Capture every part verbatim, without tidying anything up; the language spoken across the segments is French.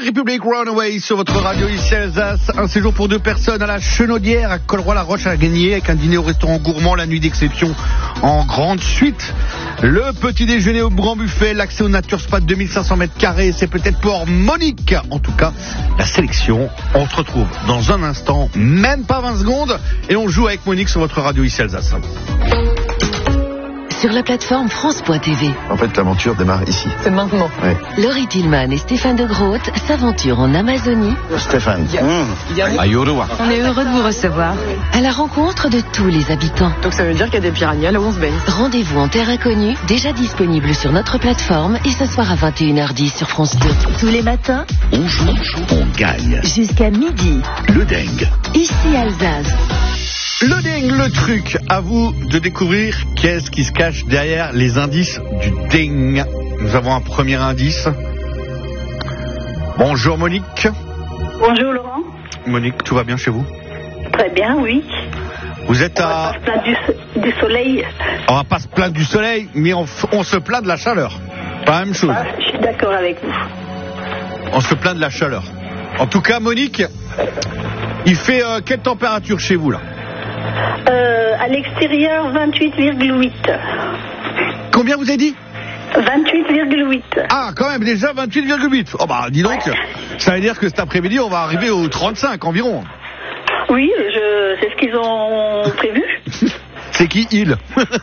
République Runaway sur votre radio ici à Alsace. Un séjour pour deux personnes à la Chenaudière à Colroy-la-Roche à gagner avec un dîner au restaurant gourmand, la nuit d'exception en grande suite. Le petit déjeuner au grand buffet, l'accès au Nature Spa de deux mille cinq cents mètres carrés, c'est peut-être pour Monique. En tout cas, la sélection, on se retrouve dans un instant, même pas vingt secondes, et on joue avec Monique sur votre radio ici à Alsace. Sur la plateforme France point T V. En fait, l'aventure démarre ici. C'est maintenant. Ouais. Laurie Tillman et Stéphane de Groot s'aventurent en Amazonie. Stéphane. Mmh. À Yorowa. On est heureux de vous recevoir. À la rencontre de tous les habitants. Donc ça veut dire qu'il y a des piranhas là où on se baigne. Rendez-vous en terre inconnue, déjà disponible sur notre plateforme et ce soir à vingt et une heures dix sur France deux. Tous les matins, On joue, on gagne. jusqu'à midi, Le dingue. ici Alsace. Le dingue, le truc. À vous de découvrir qu'est-ce qui se cache derrière les indices du dingue. Nous avons un premier indice. Bonjour Monique. Bonjour Laurent. Monique, tout va bien chez vous? Très bien, oui. Vous êtes On va à... pas se plaindre du, du soleil. On va pas se plaindre du soleil, mais on, f- on se plaint de la chaleur. Pas la même chose. Ah, je suis d'accord avec vous. On se plaint de la chaleur. En tout cas, Monique, il fait euh, quelle température chez vous là? Euh, à l'extérieur, vingt-huit virgule huit. Combien vous avez dit? vingt-huit virgule huit. Ah, quand même, déjà vingt-huit virgule huit. Oh bah, dis donc, Ouais. ça veut dire que cet après-midi, on va arriver aux trente-cinq environ. Oui, je, c'est ce qu'ils ont prévu. C'est qui, il?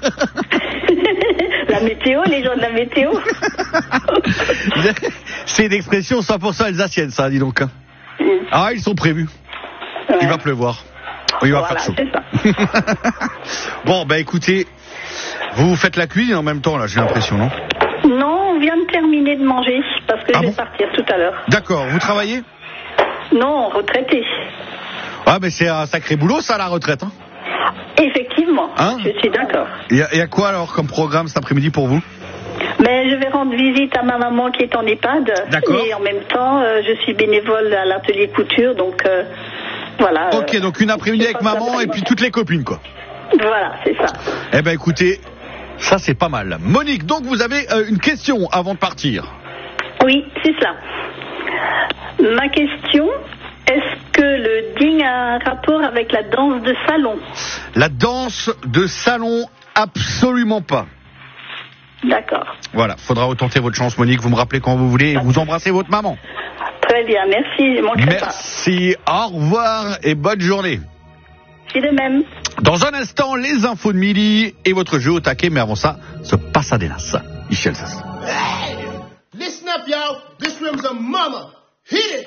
La météo, les gens de la météo. C'est une expression cent pour cent alsacienne, ça, dis donc. Ah, ils sont prévus. Ouais. Il va pleuvoir. Il va Voilà, faire chaud. c'est ça. Bon, bah écoutez, vous faites la cuisine en même temps, là, j'ai l'impression, non? Non, on vient de terminer de manger parce que Ah je vais bon partir tout à l'heure. D'accord, vous travaillez? Non, retraité. Ah, mais c'est un sacré boulot, ça, la retraite, hein? Effectivement, Hein je suis d'accord. Il y, a- il y a quoi, alors, comme programme cet après-midi pour vous? Mais je vais rendre visite à ma maman qui est en EHPAD. D'accord. Et en même temps, euh, je suis bénévole à l'atelier couture, donc euh, voilà. Ok, euh, donc une après-midi je avec passe maman et l'après-midi. puis toutes les copines, quoi. Voilà, c'est ça. Eh ben écoutez, ça c'est pas mal. Monique, donc vous avez euh, une question avant de partir. Oui, c'est ça. Ma question, est-ce que le ding a un rapport avec la danse de salon? La danse de salon, absolument pas. D'accord. Voilà, faudra retenter votre chance, Monique. Vous me rappelez quand vous voulez et vous embrassez votre maman. Très bien, merci. Je manquerai pas. Merci, au revoir et bonne journée. C'est de même. Dans un instant, les infos de midi et votre jeu au taquet, mais avant ça, ce Pasadenas. Ici Alsace. Listen up, y'all. This room's a mama. Hit it.